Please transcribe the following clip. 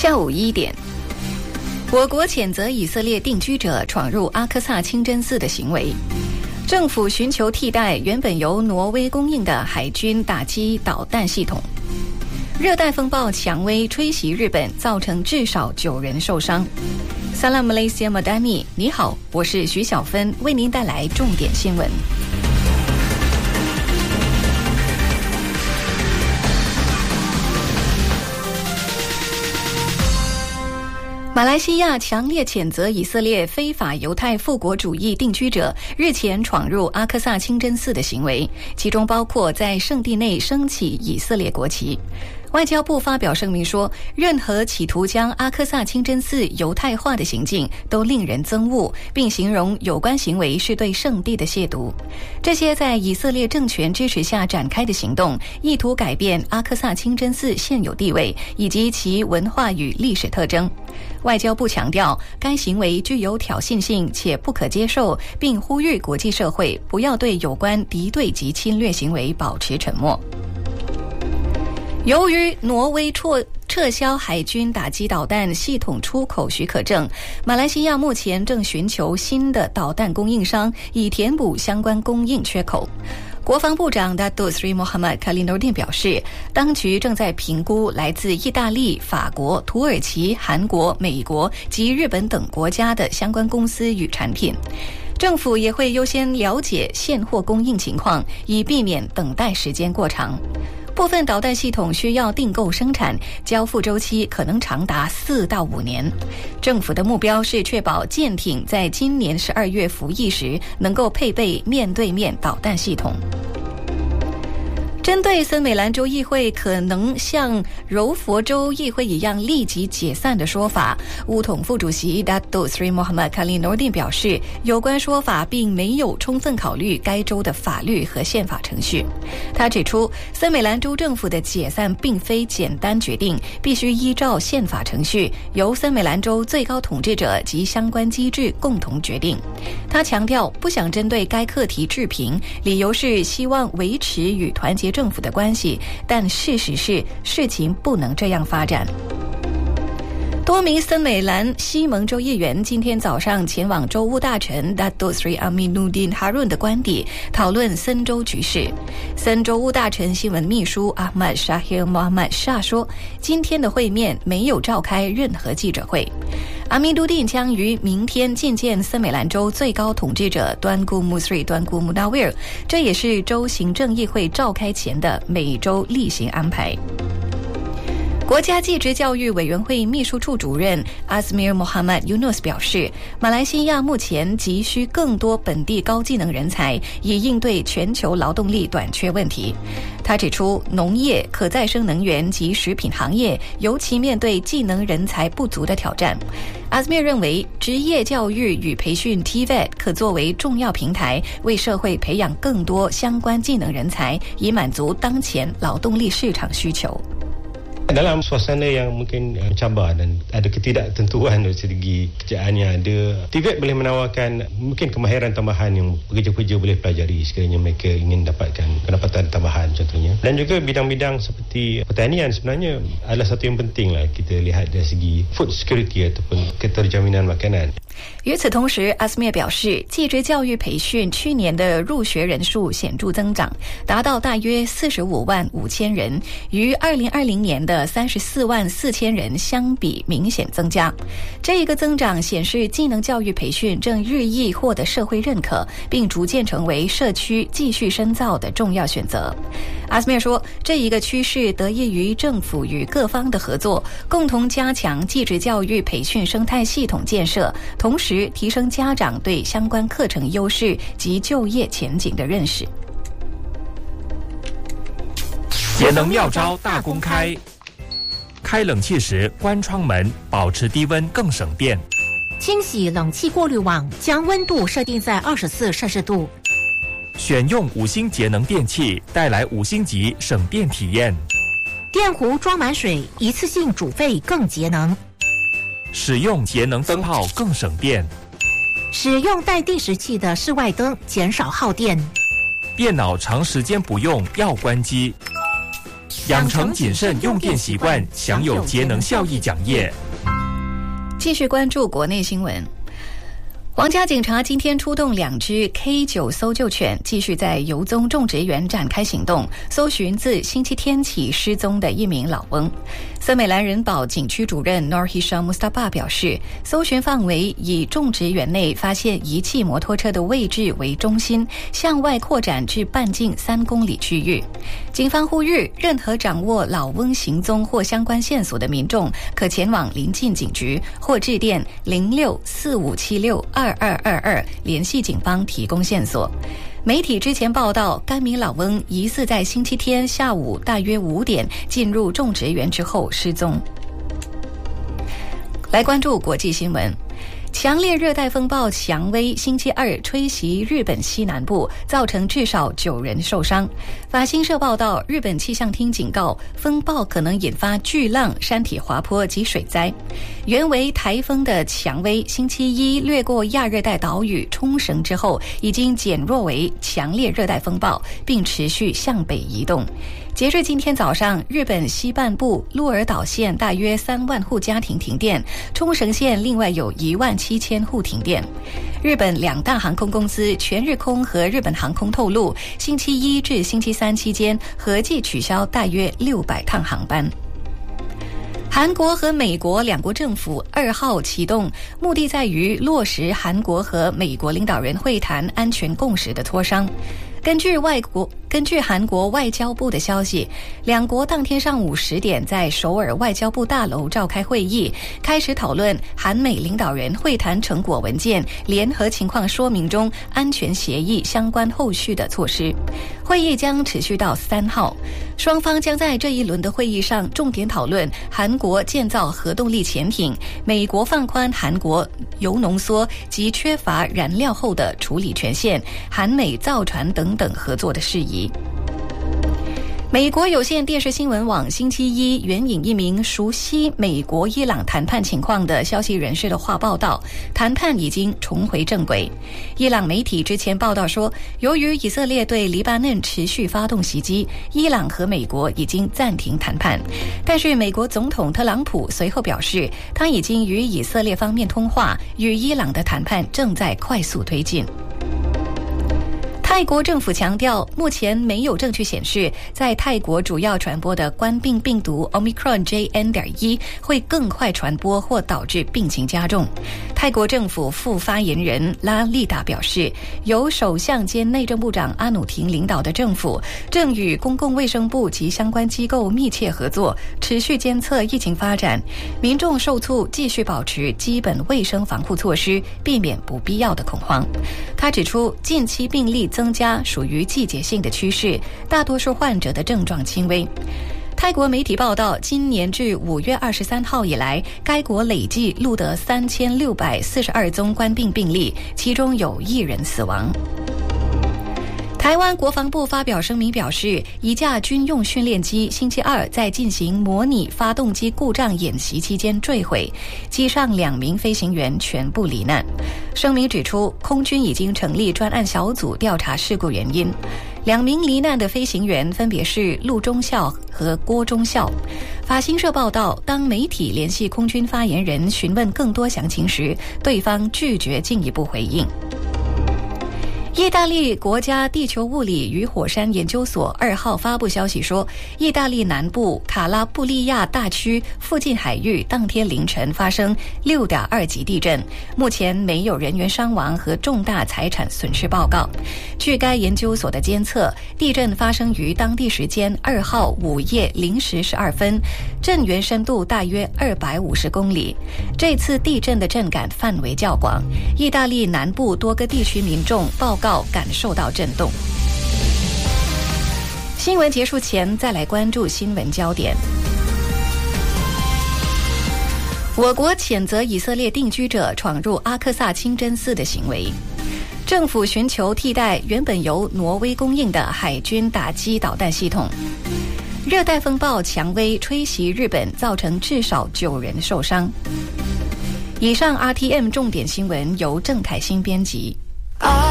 下午1点，我国谴责以色列定居者闯入阿克萨清真寺的行为。政府寻求替代原本由挪威供应的海军打击导弹系统。热带风暴蔷薇吹袭日本，造成至少9人受伤。Salam Malaysia Madani， 你好，我是徐小芬，为您带来重点新闻。马来西亚强烈谴责以色列非法犹太复国主义定居者日前闯入阿克萨清真寺的行为，其中包括在圣地内升起以色列国旗。外交部发表声明说，任何企图将阿克萨清真寺犹太化的行径都令人憎恶，并形容有关行为是对圣地的亵渎。这些在以色列政权支持下展开的行动，意图改变阿克萨清真寺现有地位以及其文化与历史特征。外交部强调，该行为具有挑衅性且不可接受，并呼吁国际社会不要对有关敌对及侵略行为保持沉默。由于挪威撤销海军打击导弹系统出口许可证，马来西亚目前正寻求新的导弹供应商，以填补相关供应缺口。国防部长 Datuk Seri Mohammad Kalinuddin 表示，当局正在评估来自意大利、法国、土耳其、韩国、美国及日本等国家的相关公司与产品。政府也会优先了解现货供应情况，以避免等待时间过长。部分导弹系统需要订购生产，交付周期可能长达4到5年。政府的目标是确保舰艇在今年12月服役时能够配备面对面导弹系统。针对森美兰州议会可能像柔佛州议会一样立即解散的说法，巫统副主席 Datuk Seri Mohammad Kalinuddin 表示，有关说法并没有充分考虑该州的法律和宪法程序。他指出，森美兰州政府的解散并非简单决定，必须依照宪法程序，由森美兰州最高统治者及相关机制共同决定。他强调，不想针对该课题置评，理由是希望维持与团结政府的关系，但事实是事情不能这样发展。多名森美兰西蒙州议员今天早上前往州务大臣 Datuk Seri Aminuddin Harun 的官邸，讨论森州局势。森州务大臣新闻秘书 Ahmad Syahir Muhammad Shah 说，今天的会面没有召开任何记者会。Aminuddin 将于明天觐见森美兰州最高统治者端姑穆斯里端姑穆达威尔，这也是州行政议会召开前的每周例行安排。国家技职教育委员会秘书处主任 Azmir Muhammad Yunus 表示，马来西亚目前急需更多本地高技能人才，以应对全球劳动力短缺问题。他指出，农业、可再生能源及食品行业尤其面对技能人才不足的挑战。Azmir 认为，职业教育与培训 TVET 可作为重要平台，为社会培养更多相关技能人才，以满足当前劳动力市场需求。 Dalam suasana yang mungkin mencabar dan ada ketidaktentuan dari segi kerjaan yang ada, TVET boleh menawarkan mungkin kemahiran tambahan yang pekerja-pekerja boleh pelajari sekiranya mereka ingin dapatkan pendapatan tambahan contohnya. Dan juga bidang-bidang seperti pertanian sebenarnya adalah satu yang penting lah kita lihat dari segi food security ataupun keterjaminan makanan. 与此同时，阿斯米尔表示，技职教育培训去年的入学人数显著增长，达到大约45万5千人，与2020年的34万4千人相比明显增加。这一个增长显示，技能教育培训正日益获得社会认可，并逐渐成为社区继续深造的重要选择。阿斯米尔说，这一个趋势得益于政府与各方的合作，共同加强技职教育培训生态系统建设，同时提升家长对相关课程优势及就业前景的认识。 节能妙招大公开，开冷气时关窗门，保持低温更省电。 清洗冷气过滤网，将温度设定在24摄氏度。 选用5星节能电器，带来5星级省电体验。 电壶装满水，一次性煮沸更节能。 使用节能灯泡更省电。 使用带定时器的室外灯，减少耗电。 电脑长时间不用要关机。 养成谨慎用电习惯，享有节能效益奖业。 继续关注国内新闻。皇家警察今天出动2只 K9 搜救犬，继续在油棕种植园展开行动，搜寻自星期天起失踪的一名老翁。森美兰人保景区主任 Nur Hisham Mustafa 表示，搜寻范围以种植园内发现遗弃摩托车的位置为中心，向外扩展至半径3公里区域。警方呼吁，任何掌握老翁行踪或相关线索的民众，可前往邻近警局或致电0645762222联系警方提供线索。媒体之前报道，该名老翁疑似在星期天下午大约5点进入种植园之后失踪。来关注国际新闻。强烈热带风暴蔷薇星期二吹袭日本西南部，造成至少9人受伤。法新社报道，日本气象厅警告，风暴可能引发巨浪、山体滑坡及水灾。原为台风的蔷薇，星期一掠过亚热带岛屿冲绳之后，已经减弱为强烈热带风暴，并持续向北移动。截至今天早上，日本西半部鹿儿岛县大约3万户家庭停电，冲绳县另外有17000户停电。日本2大航空公司全日空和日本航空透露，星期一至星期三期间合计取消大约600趟航班。韩国和美国2国政府2号启动，目的在于落实韩国和美国领导人会谈安全共识的磋商。根据韩国外交部的消息，2国当天上午10点在首尔外交部大楼召开会议，开始讨论韩美领导人会谈成果文件联合情况说明中安全协议相关后续的措施。会议将持续到3号，双方将在这一轮的会议上重点讨论韩国建造核动力潜艇、美国放宽韩国铀浓缩及缺乏燃料后的处理权限、韩美造船等合作的事宜。美国有线电视新闻网星期一援引一名熟悉美国伊朗谈判情况的消息人士的话报道，谈判已经重回正轨。伊朗媒体之前报道说，由于以色列对黎巴嫩持续发动袭击，伊朗和美国已经暂停谈判。但是美国总统特朗普随后表示，他已经与以色列方面通话，与伊朗的谈判正在快速推进。泰国政府强调，目前没有证据显示在泰国主要传播的冠病病毒 Omicron JN.1 会更快传播或导致病情加重。泰国政府副发言人拉利达表示，由首相兼内政部长阿努廷领导的政府正与公共卫生部及相关机构密切合作，持续监测疫情发展。民众受促继续保持基本卫生防护措施，避免不必要的恐慌。他指出，近期病例增加属于季节性的趋势，大多数患者的症状轻微。泰国媒体报道，今年至5月23号以来，该国累计录得3642宗冠病病例，其中有1人死亡。台湾国防部发表声明表示，一架军用训练机星期二在进行模拟发动机故障演习期间坠毁，机上2名飞行员全部罹难。声明指出，空军已经成立专案小组调查事故原因。2名罹难的飞行员分别是陆中校和郭中校。法新社报道，当媒体联系空军发言人询问更多详情时，对方拒绝进一步回应。意大利国家地球物理与火山研究所2号发布消息说，意大利南部卡拉布利亚大区附近海域当天凌晨发生6.2级地震，目前没有人员伤亡和重大财产损失报告。据该研究所的监测，地震发生于当地时间2号午夜0时12分，震源深度大约250公里。这次地震的震感范围较广，意大利南部多个地区民众报告感受到震动。新闻结束前，再来关注新闻焦点。我国谴责以色列定居者闯入阿克萨清真寺的行为。政府寻求替代原本由挪威供应的海军打击导弹系统。热带风暴蔷薇吹袭日本，造成至少9人受伤。以上 RTM 重点新闻由郑凯欣编辑。